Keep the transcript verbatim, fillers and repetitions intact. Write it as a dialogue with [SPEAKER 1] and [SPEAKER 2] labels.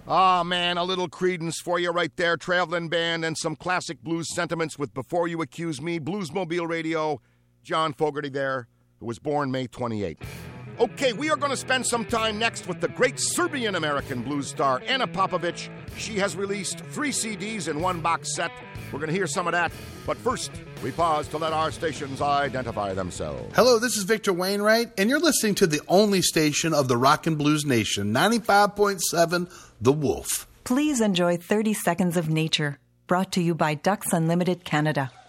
[SPEAKER 1] Ah, man, a little Creedence for you right there. Traveling Band and some classic blues sentiments with Before You Accuse Me. Bluesmobile Radio. John Fogerty there, who was born May twenty-eighth. Okay, we are going to spend some time next with the great Serbian-American blues star, Anna Popovic. She has released three C Ds in one box set. We're going to hear some of that. But first, we pause to let our stations identify themselves.
[SPEAKER 2] Hello, this is Victor Wainwright, and you're listening to the only station of the Rock and Blues Nation, ninety-five point seven, The Wolf.
[SPEAKER 3] Please enjoy thirty seconds of nature, brought to you by Ducks Unlimited Canada.